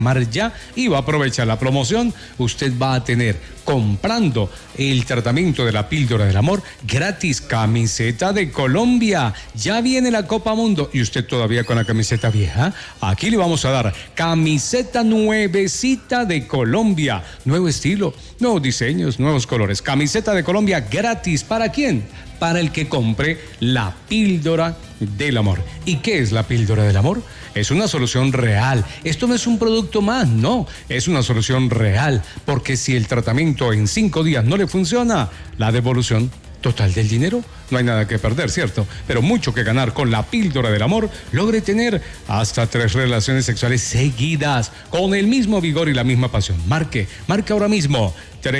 ya y va a aprovechar la promoción. Usted va a tener, comprando el tratamiento de la píldora del amor, gratis camiseta de Colombia. Ya viene la Copa Mundo y usted todavía con la camiseta vieja. Aquí le vamos a dar camiseta nuevecita de Colombia, nuevo estilo, nuevos diseños, nuevos colores. Camiseta de Colombia gratis. ¿Para quién? Para el que compre la píldora del amor. ¿Y qué es la píldora del amor? Es una solución real. Esto no es un producto más, no. Es una solución real. Porque si el tratamiento en 5 días no le funciona, la devolución total del dinero, no hay nada que perder, ¿cierto? Pero mucho que ganar con la píldora del amor. Logre tener hasta 3 relaciones sexuales seguidas, con el mismo vigor y la misma pasión. Marque ahora mismo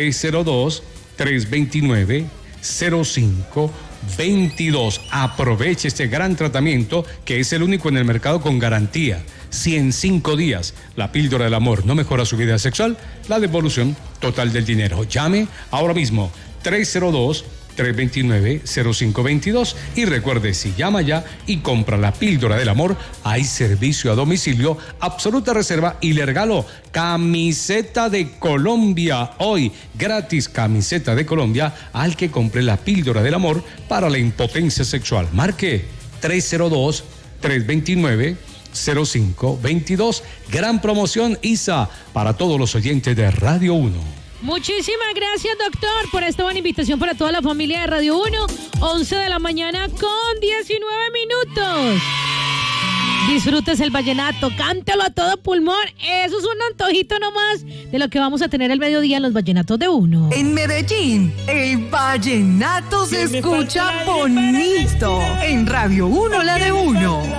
302-329-0522. Aproveche este gran tratamiento que es el único en el mercado con garantía. Si en 5 días la píldora del amor no mejora su vida sexual, la devolución total del dinero. Llame ahora mismo 302-329-0522 y recuerde, si llama ya y compra la píldora del amor, hay servicio a domicilio, absoluta reserva y le regalo camiseta de Colombia. Hoy, gratis camiseta de Colombia al que compre la píldora del amor para la impotencia sexual. Marque 302-329-0522. Gran promoción, Isa, para todos los oyentes de Radio 1. Muchísimas gracias, doctor, por esta buena invitación para toda la familia de Radio 1. 11 de la mañana con 19 minutos. Disfrutes el vallenato, cántalo a todo pulmón. Eso es un antojito nomás de lo que vamos a tener el mediodía en los vallenatos de 1. En Medellín, el vallenato se escucha bonito. En Radio 1, la de 1.